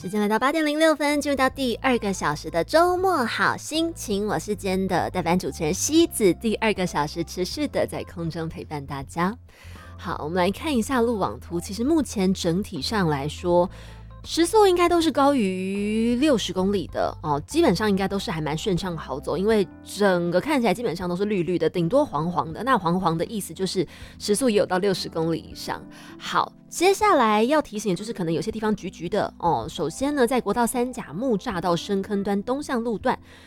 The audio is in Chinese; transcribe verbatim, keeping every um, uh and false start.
时间来到八点零六分，进入到第二个小时的周末好心情，我是今天的代班主持人西子，第二个小时持续的在空中陪伴大家。好，我们来看一下路网图，其实目前整体上来说，时速应该都是高于六十公里的哦，基本上应该都是还蛮顺畅好走，因为整个看起来基本上都是绿绿的，顶多黄黄的。那黄黄的意思就是时速也有到六十公里以上。好，接下来要提醒的就是可能有些地方橘橘的哦。首先呢，在国道三甲木栅到深坑端东向路段，